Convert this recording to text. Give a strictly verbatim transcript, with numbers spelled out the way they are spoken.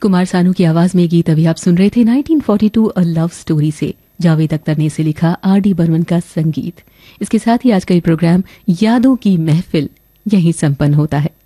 कुमार सानू की आवाज में गीत अभी आप सुन रहे थे nineteen forty to a love story से। जावेद अख्तर ने इसे लिखा, आर डी बर्मन का संगीत। इसके साथ ही आज का ये प्रोग्राम यादों की महफिल यहीं संपन्न होता है।